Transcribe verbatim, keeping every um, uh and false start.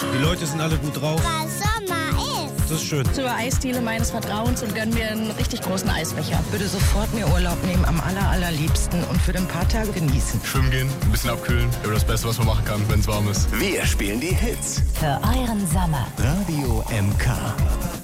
Die Leute sind alle gut drauf. Weil Sommer ist. Das ist schön. Zur Eisdiele meines Vertrauens und gönn mir einen richtig großen Eisbecher. Würde sofort mir Urlaub nehmen, am aller, allerliebsten und für ein paar Tage genießen. Schwimmen gehen, ein bisschen abkühlen. Über das Beste, was man machen kann, wenn es warm ist. Wir spielen die Hits. Für euren Sommer. Radio M K.